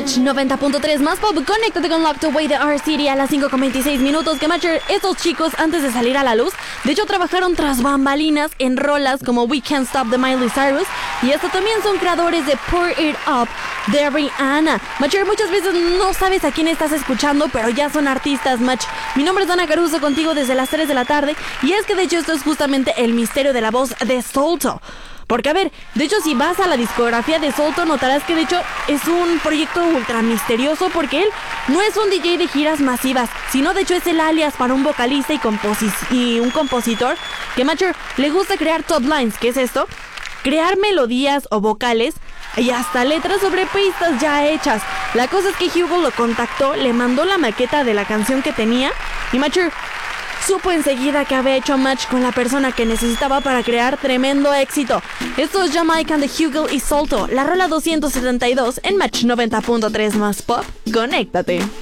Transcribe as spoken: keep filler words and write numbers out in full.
Match noventa punto tres más pop, conéctate con Locked Away de R-City a las cinco con veintiséis minutos. Que Matcher, estos chicos antes de salir a la luz, de hecho trabajaron tras bambalinas en rolas como We Can't Stop de Miley Cyrus, y hasta también son creadores de Pour It Up de Rihanna. Matcher, muchas veces no sabes a quién estás escuchando, pero ya son artistas, Match. Mi nombre es Dana Caruso, contigo desde las tres de la tarde, y es que de hecho esto es justamente el misterio de la voz de Salto. Porque a ver, de hecho si vas a la discografía de Salto notarás que de hecho es un proyecto ultra misterioso, porque él no es un D J de giras masivas, sino de hecho es el alias para un vocalista y, composi- y un compositor que, Matcher, le gusta crear top lines. ¿Qué es esto? Crear melodías o vocales y hasta letras sobre pistas ya hechas. La cosa es que Hugo lo contactó, le mandó la maqueta de la canción que tenía y Matcher supo enseguida que había hecho match con la persona que necesitaba para crear tremendo éxito. Esto es Jamaican de Hugo y Salto, la rola doscientos setenta y dos en Match noventa punto tres más pop. Conéctate.